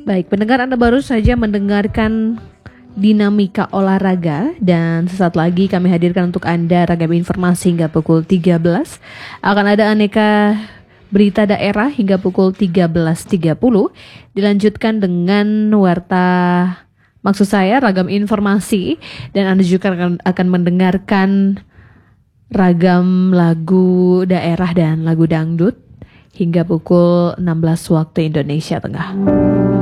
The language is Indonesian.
Baik, pendengar, Anda baru saja mendengarkan Dinamika Olahraga, dan sesaat lagi kami hadirkan untuk Anda ragam informasi hingga pukul 13. Akan ada aneka berita daerah hingga pukul 13.30. Dilanjutkan dengan ragam informasi, dan Anda juga akan mendengarkan ragam lagu daerah dan lagu dangdut hingga pukul 16 waktu Indonesia Tengah.